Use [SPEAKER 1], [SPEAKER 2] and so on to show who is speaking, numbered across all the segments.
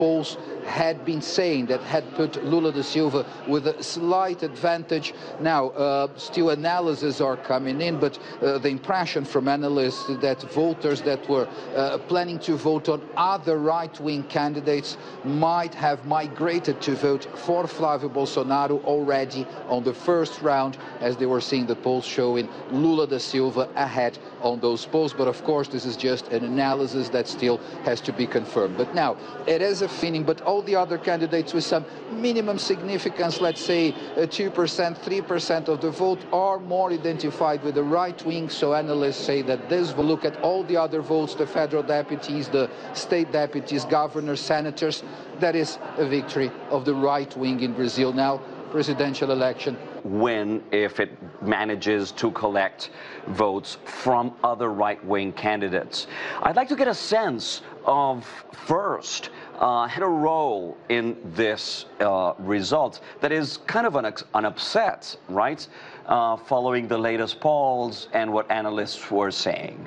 [SPEAKER 1] polls had been saying that had put Lula da Silva with a slight advantage. Now, still analyses are coming in, but the impression from analysts that voters that were planning to vote on other right-wing candidates might have migrated to vote for Flávio Bolsonaro already on the first round, as they were seeing the polls showing Lula da Silva ahead on those polls. But of course, this is just an analysis that still has to be confirmed. But now, it is a feeling, but all the other candidates with some minimum significance, let's say 2%, 3% of the vote, are more identified with the right wing. So analysts say that this will look at all the other votes, the federal deputies, the state deputies, governors, senators. That is a victory of the right wing in Brazil now. Presidential election.
[SPEAKER 2] Win if it manages to collect votes from other right-wing candidates. I'd like to get a sense of, first, had a role in this result that is kind of an upset, right? Following the latest polls and what analysts were saying.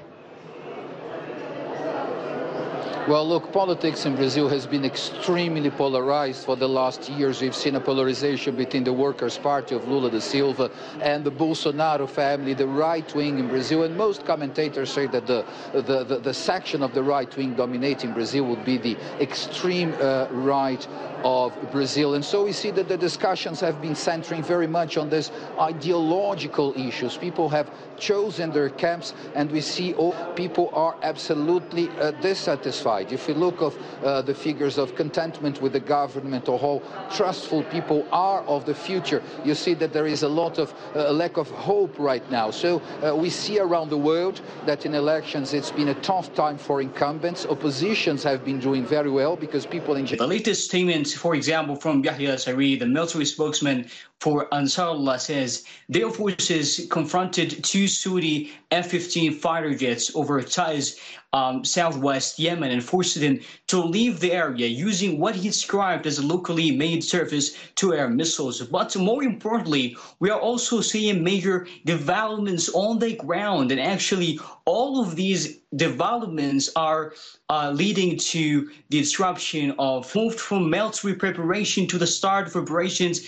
[SPEAKER 1] Well, look, politics in Brazil has been extremely polarized for the last years. We've seen a polarization between the Workers' Party of Lula da Silva and the Bolsonaro family, the right wing in Brazil. And most commentators say that the section of the right wing dominating Brazil would be the extreme right of Brazil. And so we see that the discussions have been centering very much on these ideological issues. People have chosen their camps, and we see people are absolutely dissatisfied. If you look at the figures of contentment with the government or how trustful people are of the future, you see that there is a lot of lack of hope right now. So we see around the world that in elections it's been a tough time for incumbents. Oppositions have been doing very well because people in
[SPEAKER 3] the latest statement, for example, from Yahya Saree, the military spokesman for Ansarullah, says their forces confronted two Saudi F-15 fighter jets over Taiz, southwest Yemen, and forced them to leave the area using what he described as locally made surface-to-air missiles. But more importantly, we are also seeing major developments on the ground, and actually all of these developments are leading to the disruption of moved from military preparation to the start of operations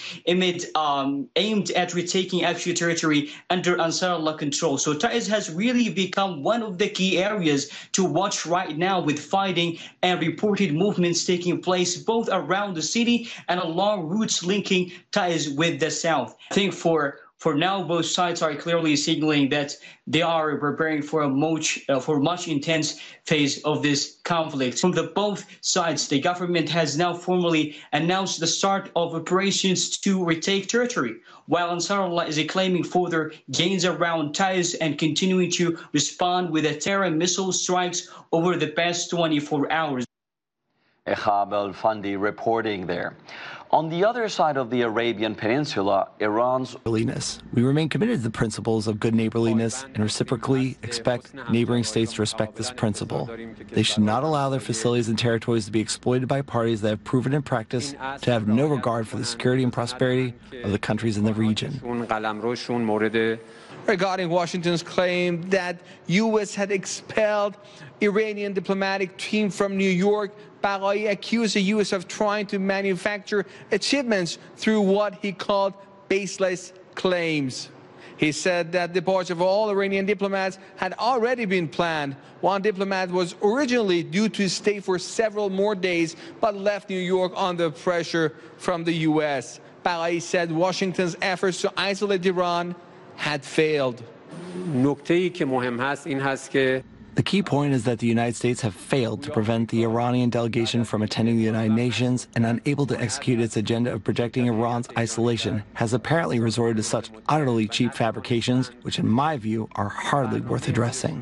[SPEAKER 3] aimed at retaking actual territory under Ansarullah control. So Taiz has really become one of the key areas to watch right now, with fighting and reported movements taking place both around the city and along routes linking Taiz with the south. I think for now, both sides are clearly signaling that they are preparing for a much intense phase of this conflict. From both sides, the government has now formally announced the start of operations to retake territory, while Ansarullah is claiming further gains around Taiz and continuing to respond with terror missile strikes over the past 24 hours.
[SPEAKER 2] Ehab El-Fandi reporting there. On the other side of the Arabian Peninsula, Iran's
[SPEAKER 4] neighborliness. We remain committed to the principles of good neighborliness and reciprocally expect neighboring states to respect this principle. They should not allow their facilities and territories to be exploited by parties that have proven in practice to have no regard for the security and prosperity of the countries in the region.
[SPEAKER 5] Regarding Washington's claim that U.S. had expelled Iranian diplomatic team from New York, Baghai accused the U.S. of trying to manufacture achievements through what he called baseless claims. He said that the departure of all Iranian diplomats had already been planned. One diplomat was originally due to stay for several more days, but left New York under pressure from the U.S. Baghai said Washington's efforts to isolate Iran had failed.
[SPEAKER 4] The key point is that the United States have failed to prevent the Iranian delegation from attending the United Nations, and unable to execute its agenda of projecting Iran's isolation, has apparently resorted to such utterly cheap fabrications, which in my view are hardly worth addressing.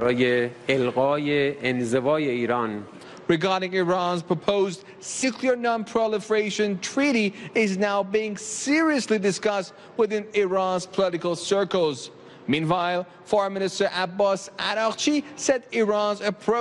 [SPEAKER 5] Regarding Iran's proposed nuclear non-proliferation treaty is now being seriously discussed within Iran's political circles. Meanwhile, Foreign Minister Abbas Araghchi said Iran's approach